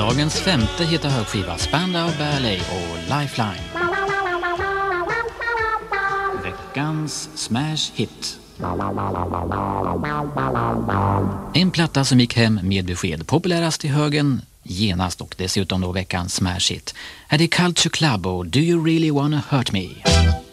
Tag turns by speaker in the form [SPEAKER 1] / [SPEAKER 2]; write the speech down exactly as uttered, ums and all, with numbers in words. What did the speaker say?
[SPEAKER 1] Dagens femte heta högskiva Spandau Ballet och Lifeline. Veckans smash hit. En platta som gick hem med besked. Populärast i högen genast och dessutom då veckans smash hit. Är det Culture Club och Do You Really Wanna Hurt Me?